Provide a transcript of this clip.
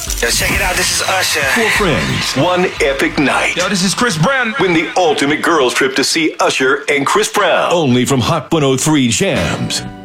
Yo, check it out. This is Usher. Four friends, one epic night. Yo, this is Chris Brown. Win the ultimate girls trip to see Usher and Chris Brown. Only from Hot 103 Jams.